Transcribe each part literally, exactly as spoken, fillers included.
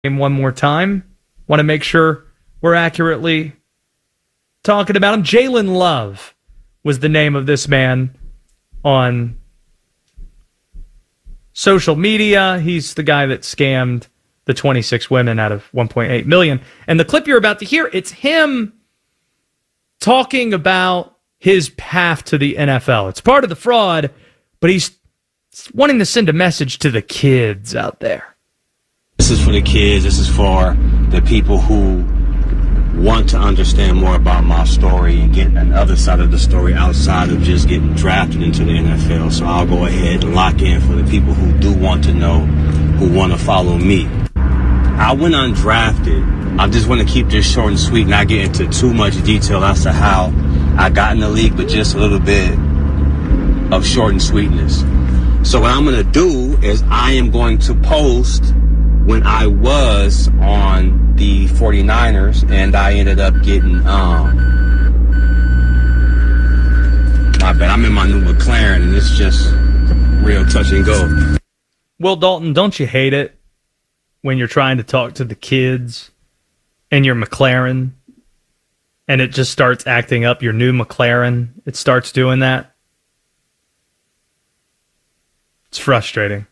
one more time. Want to make sure we're accurately talking about him. Jalen Love was the name of this man on social media. He's the guy that scammed the twenty-six women out of one point eight million dollars. And the clip you're about to hear, it's him talking about his path to the N F L. It's part of the fraud, but he's wanting to send a message to the kids out there. This is for the kids. This is for the people who want to understand more about my story and get another side of the story outside of just getting drafted into the N F L. So I'll go ahead and lock in for the people who do want to know, who want to follow me. I went undrafted. I just want to keep this short and sweet, not get into too much detail as to how I got in the league, but just a little bit of short and sweetness. So what I'm going to do is I am going to post when I was on the forty-niners and I ended up getting, um, my bad, I'm in my new McLaren and it's just real touch and go. Will Dalton, don't you hate it when you're trying to talk to the kids in your McLaren and it just starts acting up, your new McLaren? It starts doing that. It's frustrating.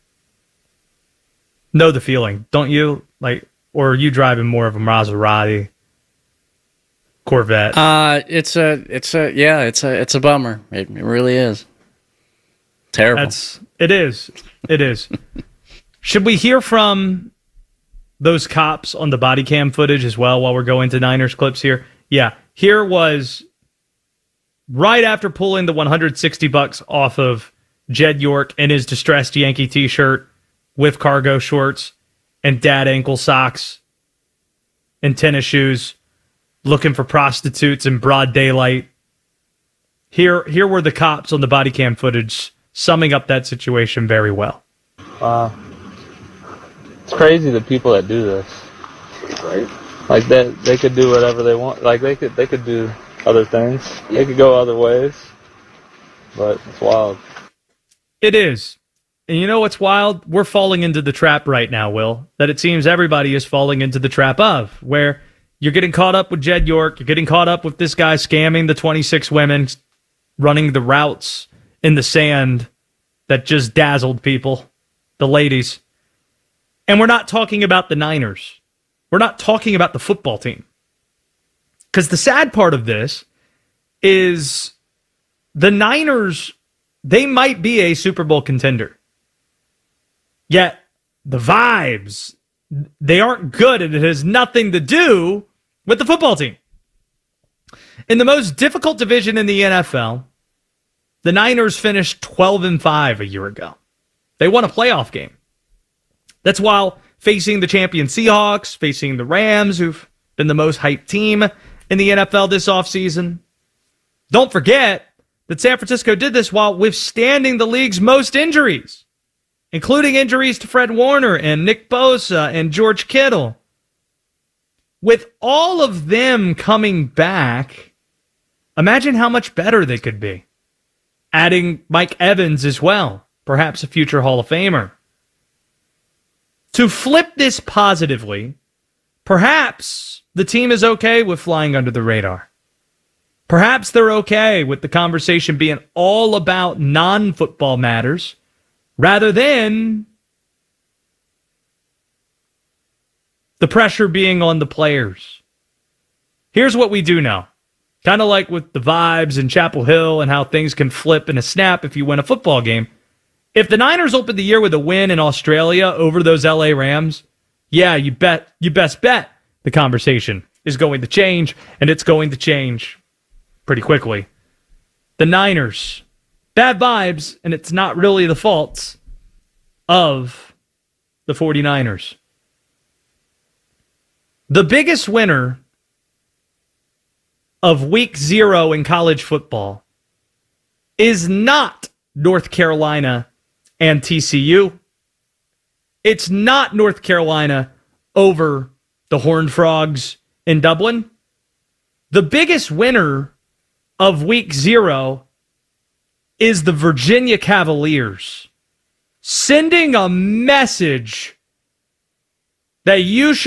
Know the feeling, don't you? Like, or are you driving more of a Maserati, Corvette? Uh, it's a, it's a, yeah, it's a, it's a bummer. It, it really is. Terrible. That's, it is. It is. Should we hear from those cops on the body cam footage as well while we're going to Niners clips here? Yeah. Here was right after pulling the one hundred sixty bucks off of Jed York in his distressed Yankee t-shirt with cargo shorts and dad ankle socks and tennis shoes, looking for prostitutes in broad daylight. Here, here were the cops on the body cam footage summing up that situation very well. Wow. It's crazy the people that do this. Right? Like that, they could do whatever they want. Like they could, they could do other things. They could go other ways. But it's wild. It is. And you know what's wild? We're falling into the trap right now, Will, that it seems everybody is falling into the trap of, where you're getting caught up with Jed York, you're getting caught up with this guy scamming the twenty-six women, running the routes in the sand that just dazzled people, the ladies. And we're not talking about the Niners. We're not talking about the football team. Because the sad part of this is the Niners, they might be a Super Bowl contender. Yet, the vibes, they aren't good, and it has nothing to do with the football team. In the most difficult division in the N F L, the Niners finished twelve and five a year ago. They won a playoff game. That's while facing the champion Seahawks, facing the Rams, who've been the most hyped team in the N F L this offseason. Don't forget that San Francisco did this while withstanding the league's most injuries, including injuries to Fred Warner and Nick Bosa and George Kittle. With all of them coming back, imagine how much better they could be. Adding Mike Evans as well, perhaps a future Hall of Famer. To flip this positively, perhaps the team is okay with flying under the radar. Perhaps they're okay with the conversation being all about non-football matters, rather than the pressure being on the players. Here's what we do know. Kind of like with the vibes in Chapel Hill and how things can flip in a snap if you win a football game. If the Niners open the year with a win in Australia over those L A Rams, yeah, you bet, you best bet the conversation is going to change, and it's going to change pretty quickly. The Niners, bad vibes, and it's not really the faults of the forty-niners. The biggest winner of week zero in college football is not North Carolina and T C U. It's not North Carolina over the Horned Frogs in Dublin. The biggest winner of week zero is the Virginia Cavaliers, sending a message that you should